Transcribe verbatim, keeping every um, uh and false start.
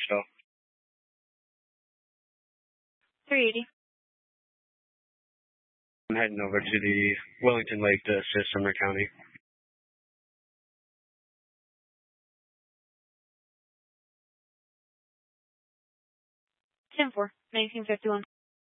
So. three eighty. I'm heading over to the Wellington Lake to assist Sumner County. ten four, nineteen fifty-one.